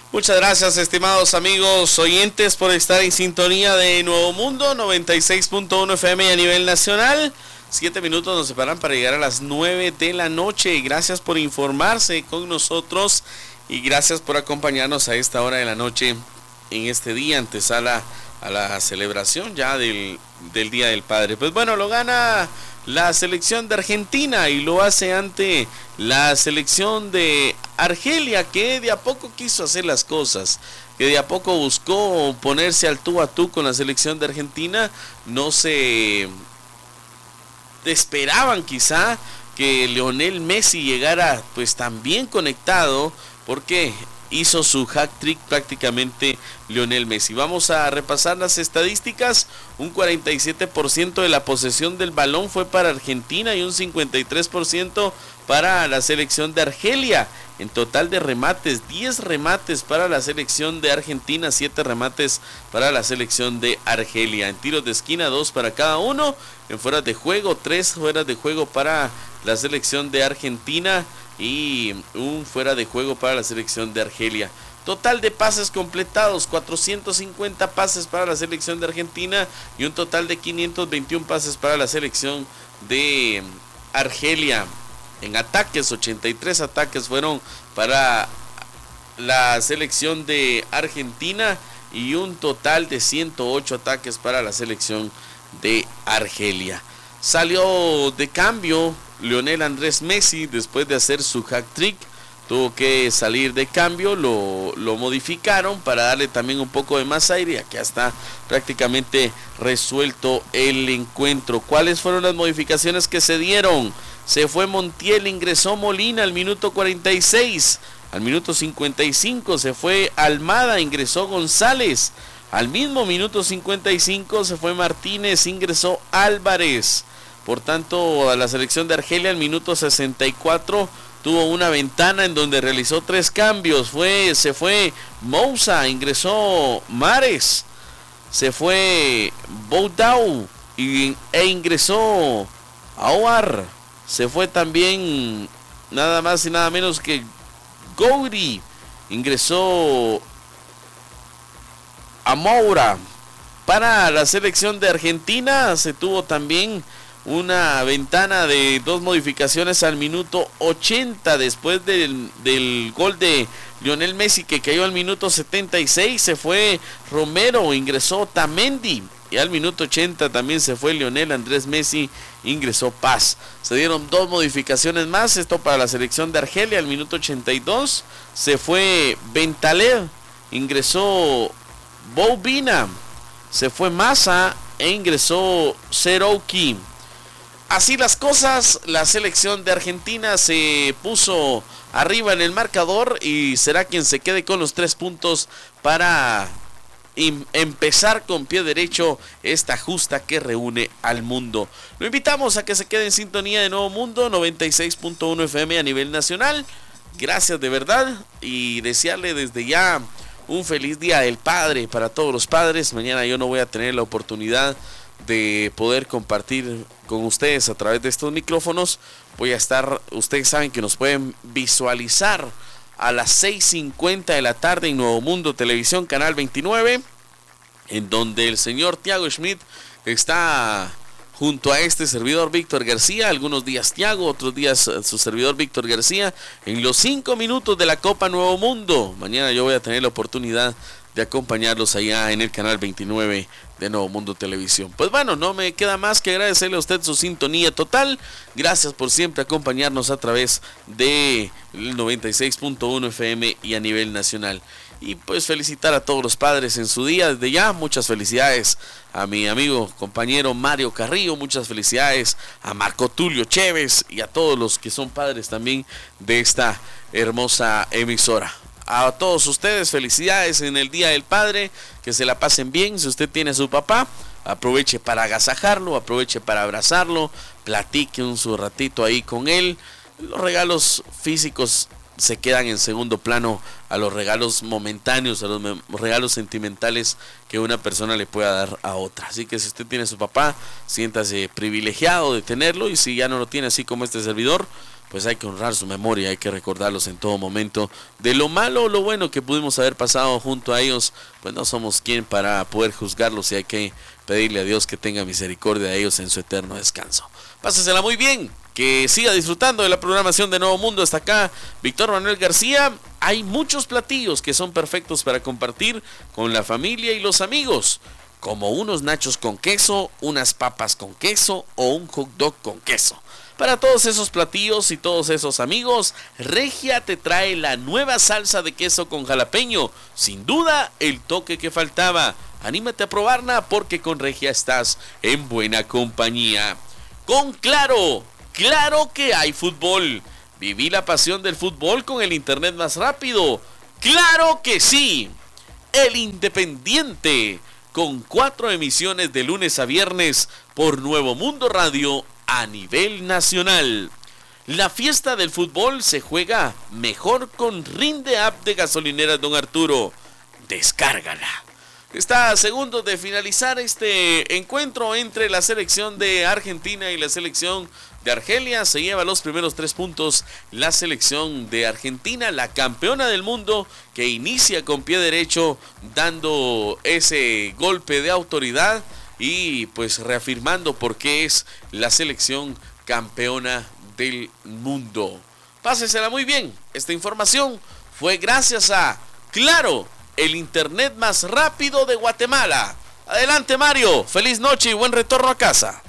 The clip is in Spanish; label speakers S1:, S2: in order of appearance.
S1: Muchas gracias, estimados amigos oyentes, por estar en sintonía de Nuevo Mundo 96.1 FM a nivel nacional. 7 minutos nos separan para llegar a las 9 de la noche. Gracias por informarse con nosotros y gracias por acompañarnos a esta hora de la noche en este día, antesala a la celebración ya del Día del Padre. Pues bueno, lo gana la selección de Argentina y lo hace ante la selección de Argelia, que de a poco quiso hacer las cosas, que de a poco buscó ponerse al tú a tú con la selección de Argentina. No se esperaban quizá que Lionel Messi llegara pues tan bien conectado, porque hizo su hat-trick prácticamente Lionel Messi. Vamos a repasar las estadísticas. Un 47% de la posesión del balón fue para Argentina y un 53% para la selección de Argelia. En total de remates, 10 remates para la selección de Argentina, 7 remates para la selección de Argelia. En tiros de esquina, 2 para cada uno. En fueras de juego, 3 fueras de juego para la selección de Argentina y un fuera de juego para la selección de Argelia. Total de pases completados, 450 pases para la selección de Argentina y un total de 521 pases para la selección de Argelia. En ataques, 83 ataques fueron para la selección de Argentina y un total de 108 ataques para la selección de Argelia. Salió de cambio Lionel Andrés Messi después de hacer su hat-trick. Tuvo que salir de cambio, lo modificaron para darle también un poco de más aire. Ya que está prácticamente resuelto el encuentro. ¿Cuáles fueron las modificaciones que se dieron? Se fue Montiel, ingresó Molina al minuto 46. Al minuto 55 se fue Almada, ingresó González. Al mismo minuto 55 se fue Martínez, ingresó Álvarez. Por tanto, a la selección de Argelia al minuto 64 tuvo una ventana en donde realizó 3 cambios. Se fue Moussa, ingresó Mares. Se fue Boudou e ingresó Aouar. Se fue también nada más y nada menos que Gouiri. Ingresó Amoura. Para la selección de Argentina se tuvo también una ventana de 2 modificaciones al minuto 80 después del gol de Lionel Messi, que cayó al minuto 76. Se fue Romero, ingresó Tamendi. Y al minuto 80 también se fue Lionel Andrés Messi, ingresó Paz. Se dieron 2 modificaciones más, esto para la selección de Argelia. Al minuto 82 se fue Bentaleb, ingresó Boubina. Se fue Massa e ingresó Serouki. Así las cosas, la selección de Argentina se puso arriba en el marcador y será quien se quede con los 3 puntos para empezar con pie derecho esta justa que reúne al mundo. Lo invitamos a que se quede en sintonía de Nuevo Mundo 96.1 FM a nivel nacional. Gracias de verdad y desearle desde ya un feliz Día del Padre para todos los padres. Mañana yo no voy a tener la oportunidad de poder compartir con ustedes a través de estos micrófonos. Voy a estar, ustedes saben que nos pueden visualizar a las 6:50 de la tarde en Nuevo Mundo Televisión, canal 29, en donde el señor Tiago Schmidt está junto a este servidor Víctor García. Algunos días Tiago, otros días su servidor Víctor García, en los 5 minutos de la Copa Nuevo Mundo. Mañana yo voy a tener la oportunidad de acompañarlos allá en el canal 29 de Nuevo Mundo Televisión. Pues bueno, no me queda más que agradecerle a usted su sintonía total. Gracias por siempre acompañarnos a través de 96.1 FM y a nivel nacional. Y pues felicitar a todos los padres en su día desde ya. Muchas felicidades a mi amigo, compañero Mario Carrillo. Muchas felicidades a Marco Tulio Chévez y a todos los que son padres también de esta hermosa emisora. A todos ustedes, felicidades en el Día del Padre, que se la pasen bien. Si usted tiene a su papá, aproveche para agasajarlo, aproveche para abrazarlo, platique un su ratito ahí con él. Los regalos físicos se quedan en segundo plano a los regalos momentáneos, a los regalos sentimentales que una persona le pueda dar a otra. Así que si usted tiene a su papá, siéntase privilegiado de tenerlo, y si ya no lo tiene, así como este servidor, pues hay que honrar su memoria, hay que recordarlos en todo momento. De lo malo o lo bueno que pudimos haber pasado junto a ellos, pues no somos quien para poder juzgarlos y hay que pedirle a Dios que tenga misericordia de ellos en su eterno descanso. Pásesela muy bien, que siga disfrutando de la programación de Nuevo Mundo. Hasta acá, Víctor Manuel García. Hay muchos platillos que son perfectos para compartir con la familia y los amigos, como unos nachos con queso, unas papas con queso o un hot dog con queso. Para todos esos platillos y todos esos amigos, Regia te trae la nueva salsa de queso con jalapeño. Sin duda, el toque que faltaba. Anímate a probarla porque con Regia estás en buena compañía. Con Claro, claro que hay fútbol. Viví la pasión del fútbol con el internet más rápido. ¡Claro que sí! El Independiente, con 4 emisiones de lunes a viernes por Nuevo Mundo Radio a nivel nacional. La fiesta del fútbol se juega mejor con Rinde App de Gasolineras Don Arturo. Descárgala. Está a segundos de finalizar este encuentro entre la selección de Argentina y la selección de Argelia. Se lleva los primeros 3 puntos la selección de Argentina, la campeona del mundo, que inicia con pie derecho dando ese golpe de autoridad y pues reafirmando por qué es la selección campeona del mundo. Pásesela muy bien. Esta información fue gracias a Claro, el internet más rápido de Guatemala. Adelante, Mario. Feliz noche y buen retorno a casa.